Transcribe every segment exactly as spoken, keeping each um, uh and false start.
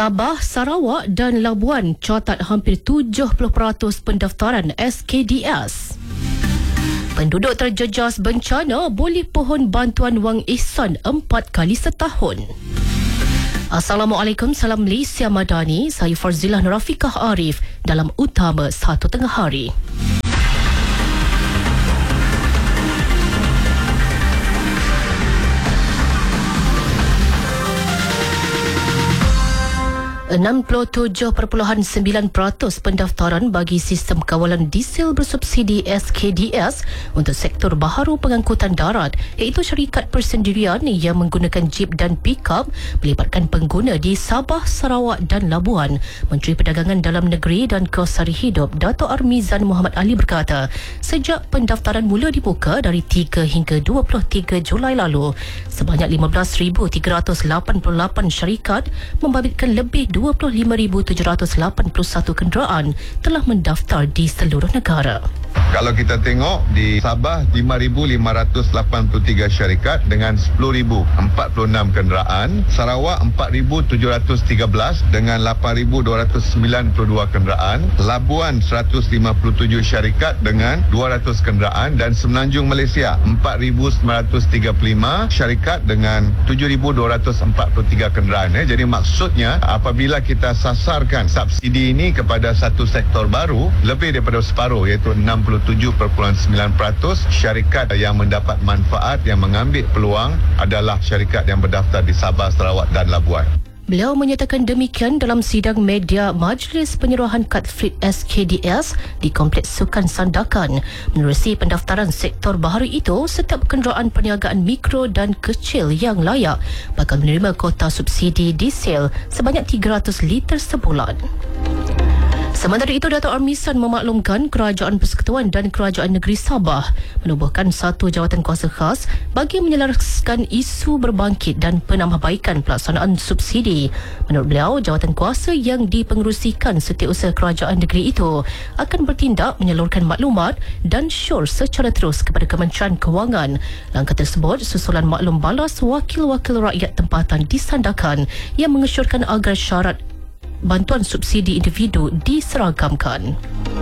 Sabah, Sarawak dan Labuan catat hampir tujuh puluh peratus pendaftaran S K D S. Penduduk terjejas bencana boleh pohon bantuan wang ihsan empat kali setahun. Assalamualaikum, salam Malaysia Madani. Saya Farzilah Nurafikah Arif dalam Utama Satu Tengah Hari. enam puluh tujuh perpuluhan sembilan peratus pendaftaran bagi sistem kawalan diesel bersubsidi S K D S untuk sektor baharu pengangkutan darat, iaitu syarikat persendirian yang menggunakan jeep dan pick-up, melibatkan pengguna di Sabah, Sarawak dan Labuan. Menteri Perdagangan Dalam Negeri dan Kos Sari Hidup Dato' Armizan Muhammad Ali berkata, sejak pendaftaran mula dibuka dari tiga hingga dua puluh tiga Julai lalu, sebanyak lima belas ribu tiga ratus lapan puluh lapan syarikat membabitkan lebih dua puluh lima ribu tujuh ratus lapan puluh satu kenderaan telah mendaftar di seluruh negara. Kalau kita tengok di Sabah lima ribu lima ratus lapan puluh tiga syarikat dengan sepuluh ribu empat puluh enam kenderaan, Sarawak empat ribu tujuh ratus tiga belas dengan lapan ribu dua ratus sembilan puluh dua kenderaan, Labuan seratus lima puluh tujuh syarikat dengan dua ratus kenderaan dan Semenanjung Malaysia empat ribu sembilan ratus tiga puluh lima syarikat dengan tujuh ribu dua ratus empat puluh tiga kenderaan. Eh. Jadi maksudnya apabila kita sasarkan subsidi ini kepada satu sektor baru, lebih daripada separuh, iaitu enam puluh tujuh perpuluhan sembilan peratus syarikat yang mendapat manfaat, yang mengambil peluang adalah syarikat yang berdaftar di Sabah, Sarawak dan Labuan. Beliau menyatakan demikian dalam sidang media Majlis Penyerahan Kad Fleet S K D S di Kompleks Sukan Sandakan. Menerusi pendaftaran sektor baharu itu, setiap kenderaan perniagaan mikro dan kecil yang layak bakal menerima kota subsidi diesel sebanyak tiga ratus liter sebulan. Sementara itu, Dato' Armizan memaklumkan Kerajaan Persekutuan dan Kerajaan Negeri Sabah menubuhkan satu jawatan kuasa khas bagi menyelaraskan isu berbangkit dan penambahbaikan pelaksanaan subsidi. Menurut beliau, jawatan kuasa yang dipengerusikan Setiausaha Kerajaan Negeri itu akan bertindak menyalurkan maklumat dan syur secara terus kepada Kementerian Kewangan. Langkah tersebut susulan maklum balas wakil-wakil rakyat tempatan di Sandakan yang mengesyorkan agar syarat bantuan subsidi individu diseragamkan.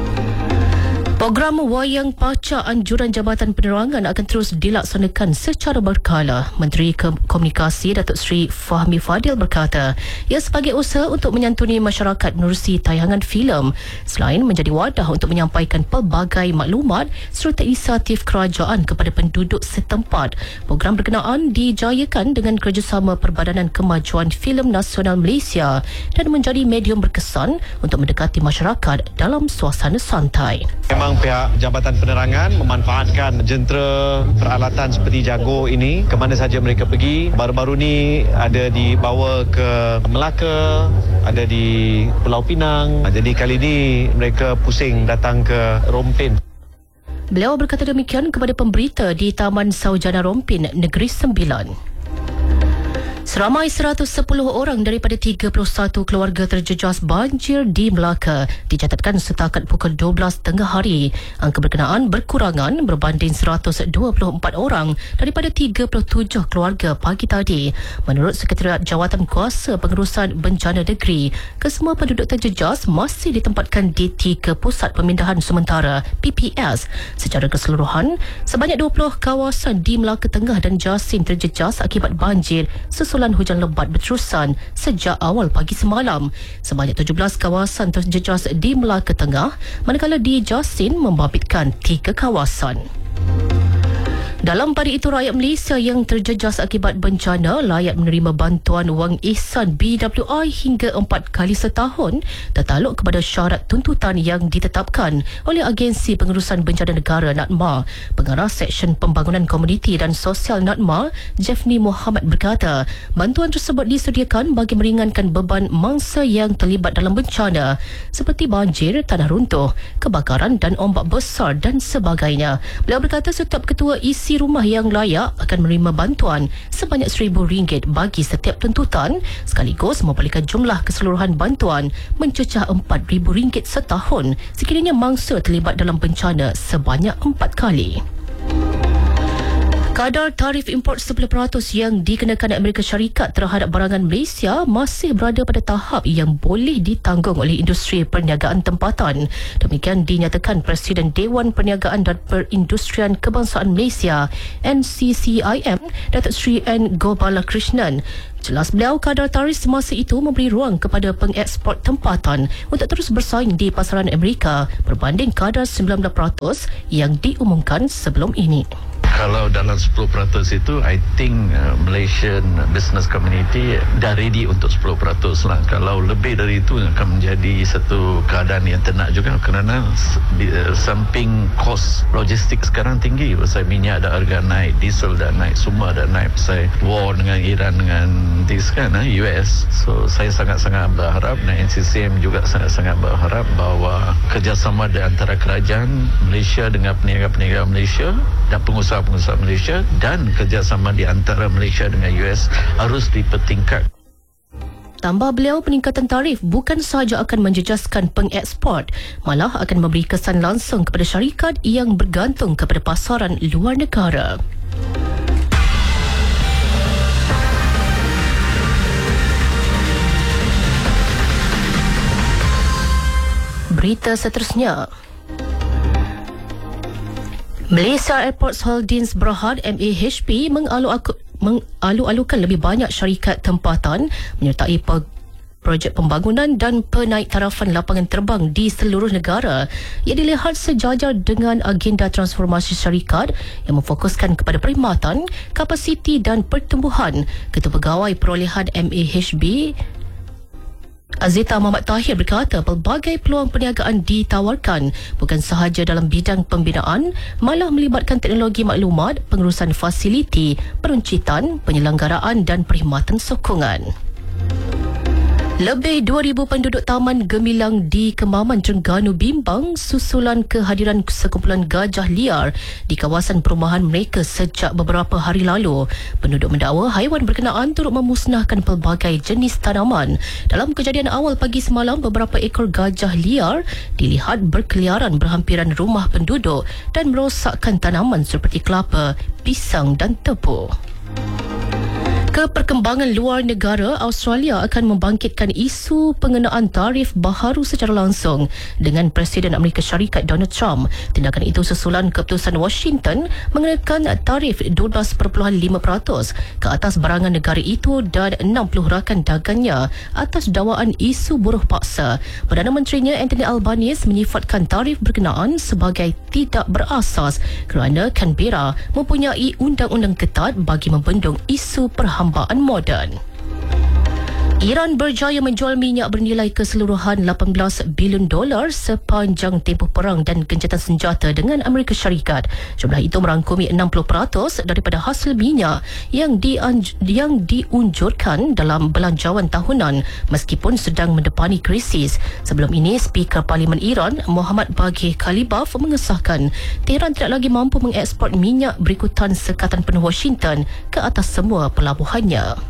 Program Wayang Paca Anjuran Jabatan Penerangan akan terus dilaksanakan secara berkala. Menteri Komunikasi Datuk Seri Fahmi Fadil berkata, ia sebagai usaha untuk menyantuni masyarakat menerusi tayangan filem, selain menjadi wadah untuk menyampaikan pelbagai maklumat serta inisiatif kerajaan kepada penduduk setempat. Program berkenaan dijayakan dengan kerjasama Perbadanan Kemajuan Filem Nasional Malaysia dan menjadi medium berkesan untuk mendekati masyarakat dalam suasana santai. Memang pihak Jabatan Penerangan memanfaatkan jentera peralatan seperti Jago ini ke mana saja mereka pergi. Baru-baru ni ada dibawa ke Melaka, ada di Pulau Pinang. Jadi kali ini mereka pusing datang ke Rompin. Beliau berkata demikian kepada pemberita di Taman Saujana Rompin, Negeri Sembilan. Seramai seratus sepuluh orang daripada tiga puluh satu keluarga terjejas banjir di Melaka dicatatkan setakat pukul dua belas tengah hari. Angka berkenaan berkurangan berbanding seratus dua puluh empat orang daripada tiga puluh tujuh keluarga pagi tadi. Menurut Sekretariat Jawatan Kuasa Pengurusan Bencana Negeri, kesemua penduduk terjejas masih ditempatkan di tiga pusat pemindahan sementara P P S. Secara keseluruhan, sebanyak dua puluh kawasan di Melaka Tengah dan Jasin terjejas akibat banjir susulan hujan lebat berterusan sejak awal pagi semalam. Sebanyak tujuh belas kawasan terjejas di Melaka Tengah, manakala di Jasin membabitkan tiga kawasan. Dalam pada itu, rakyat Malaysia yang terjejas akibat bencana layak menerima bantuan wang ihsan B W I hingga empat kali setahun tertakluk kepada syarat tuntutan yang ditetapkan oleh Agensi Pengurusan Bencana Negara NADMA. Pengarah Seksyen Pembangunan Komuniti dan Sosial NADMA, Jeffni Muhammad berkata, bantuan tersebut disediakan bagi meringankan beban mangsa yang terlibat dalam bencana seperti banjir, tanah runtuh, kebakaran dan ombak besar dan sebagainya. Beliau berkata setiap ketua isi rumah yang layak akan menerima bantuan sebanyak seribu ringgit bagi setiap tuntutan, sekaligus memperolehkan jumlah keseluruhan bantuan mencecah empat ribu ringgit setahun sekiranya mangsa terlibat dalam bencana sebanyak empat kali. Kadar tarif import sepuluh peratus yang dikenakan Amerika Syarikat terhadap barangan Malaysia masih berada pada tahap yang boleh ditanggung oleh industri perniagaan tempatan. Demikian dinyatakan Presiden Dewan Perniagaan dan Perindustrian Kebangsaan Malaysia N C C I M, Datuk Seri N. Gopalakrishnan. Jelas beliau, kadar tarif semasa itu memberi ruang kepada pengeksport tempatan untuk terus bersaing di pasaran Amerika berbanding kadar sembilan belas peratus yang diumumkan sebelum ini. Kalau dalam sepuluh peratus itu, I think uh, Malaysian business community dah ready untuk sepuluh peratus lah. Kalau lebih dari itu akan menjadi satu keadaan yang tenat juga, kerana uh, samping kos logistik sekarang tinggi. Pasal minyak dah harga naik, diesel dah naik, semua dah naik. Pasal war dengan Iran dengan this kan, uh, U S. So saya sangat-sangat berharap, dan N C C M juga sangat-sangat berharap bahawa kerjasama di antara kerajaan Malaysia dengan peniaga-peniaga Malaysia dan pengusaha pengusaha Malaysia dan kerjasama di antara Malaysia dengan U S harus dipertingkat. Tambah beliau, peningkatan tarif bukan sahaja akan menjejaskan pengeksport, malah akan memberi kesan langsung kepada syarikat yang bergantung kepada pasaran luar negara. Berita seterusnya. Malaysia Airports Holdings Berhad M A H P mengalu-aku, mengalu-alukan lebih banyak syarikat tempatan menyertai pe- projek pembangunan dan penaiktarafan lapangan terbang di seluruh negara yang dilihat sejajar dengan agenda transformasi syarikat yang memfokuskan kepada perkhidmatan, kapasiti dan pertumbuhan. Ketua Pegawai Perolehan M A H B Azita Muhammad Tahir berkata pelbagai peluang perniagaan ditawarkan bukan sahaja dalam bidang pembinaan, malah melibatkan teknologi maklumat, pengurusan fasiliti, peruncitan, penyelenggaraan dan perkhidmatan sokongan. Lebih dua ribu penduduk Taman Gemilang di Kemaman, Terengganu bimbang susulan kehadiran sekumpulan gajah liar di kawasan perumahan mereka sejak beberapa hari lalu. Penduduk mendakwa haiwan berkenaan turut memusnahkan pelbagai jenis tanaman. Dalam kejadian awal pagi semalam, beberapa ekor gajah liar dilihat berkeliaran berhampiran rumah penduduk dan merosakkan tanaman seperti kelapa, pisang dan tebu. Ke perkembangan luar negara, Australia akan membangkitkan isu pengenaan tarif baharu secara langsung dengan Presiden Amerika Syarikat Donald Trump. Tindakan itu susulan keputusan Washington mengenakan tarif dua belas perpuluhan lima peratus ke atas barangan negara itu dan enam puluh rakan dagangnya atas dakwaan isu buruh paksa. Perdana Menterinya Anthony Albanese menyifatkan tarif berkenaan sebagai tidak berasas kerana Canberra mempunyai undang-undang ketat bagi membendung isu perhambaan moden. Iran berjaya menjual minyak bernilai keseluruhan lapan belas bilion dolar sepanjang tempoh perang dan gencatan senjata dengan Amerika Syarikat. Jumlah itu merangkumi enam puluh peratus daripada hasil minyak yang, dianj- yang diunjurkan dalam belanjawan tahunan meskipun sedang mendepani krisis. Sebelum ini, Speaker Parlimen Iran Muhammad Baghir Khalibaf mengesahkan Tehran tidak lagi mampu mengeksport minyak berikutan sekatan penuh Washington ke atas semua pelabuhannya.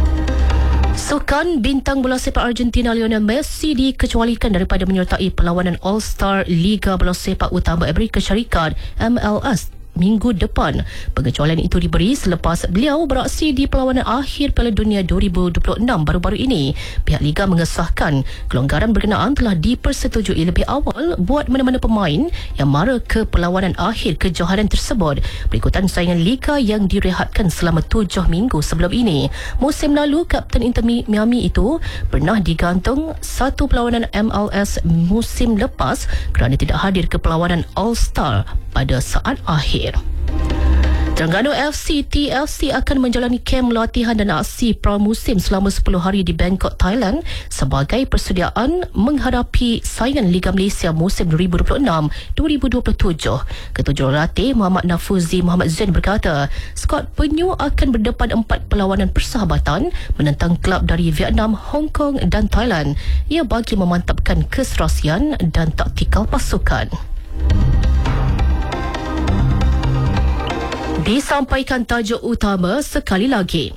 Sukan, bintang bola sepak Argentina Lionel Messi dikecualikan daripada menyertai perlawanan All-Star Liga Bola Sepak Utama Amerika Syarikat M L S minggu depan. Pengecualian itu diberi selepas beliau beraksi di perlawanan akhir Piala Dunia dua ribu dua puluh enam baru-baru ini. Pihak Liga mengesahkan kelonggaran berkenaan telah dipersetujui lebih awal buat mana-mana pemain yang mara ke perlawanan akhir kejohanan tersebut berikutan saingan Liga yang direhatkan selama tujuh minggu sebelum ini. Musim lalu, Kapten Inter Miami itu pernah digantung satu perlawanan M L S musim lepas kerana tidak hadir ke perlawanan All-Star pada saat akhir. Terengganu F C T F C akan menjalani kem latihan dan aksi pramusim selama sepuluh hari di Bangkok, Thailand sebagai persediaan menghadapi saingan Liga Malaysia musim dua ribu dua puluh enam dua ribu dua puluh tujuh. Ketua Jurulatih Muhammad Nafuzi Muhammad Zain berkata, skuad penyu akan berdepan empat perlawanan persahabatan menentang kelab dari Vietnam, Hong Kong dan Thailand. Ia bagi memantapkan keserasian dan taktikal pasukan. Disampaikan tajuk utama sekali lagi.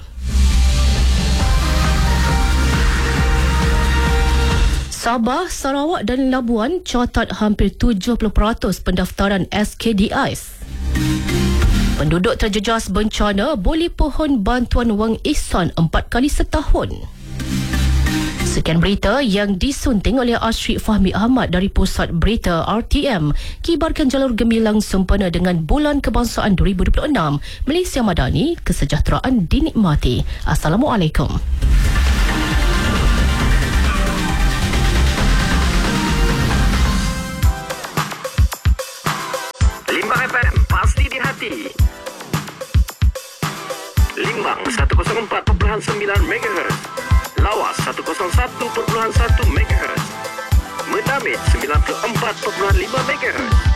Sabah, Sarawak dan Labuan catat hampir tujuh puluh peratus pendaftaran S K D I S. Penduduk terjejas bencana boleh pohon bantuan wang ihsan empat kali setahun. Sekian berita yang disunting oleh Ashrik Fahmi Ahmad dari Pusat Berita R T M. Kibarkan jalur gemilang sempena dengan Bulan Kebangsaan dua ribu dua puluh enam. Malaysia Madani, kesejahteraan dinikmati. Assalamualaikum. Limbang F M, pasti di hati. Limbang seratus empat perpuluhan sembilan megahertz. Lawas seratus satu perpuluhan satu megahertz. Medamit sembilan puluh empat perpuluhan lima megahertz.